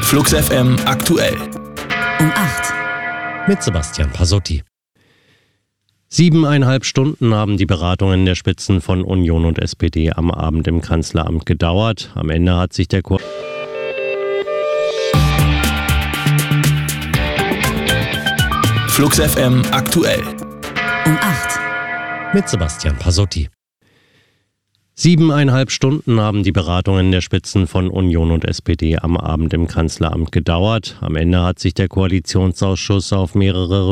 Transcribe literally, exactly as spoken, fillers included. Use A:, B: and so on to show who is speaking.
A: Flux F M aktuell.
B: Um acht.
C: Mit Sebastian Pasotti. Siebeneinhalb Stunden haben die Beratungen der Spitzen von Union und S P D am Abend im Kanzleramt gedauert. Am Ende hat sich der Ko-
A: Flux F M aktuell.
B: Um acht.
C: Mit Sebastian Pasotti. Siebeneinhalb Stunden haben die Beratungen der Spitzen von Union und S P D am Abend im Kanzleramt gedauert. Am Ende hat sich der Koalitionsausschuss auf mehrere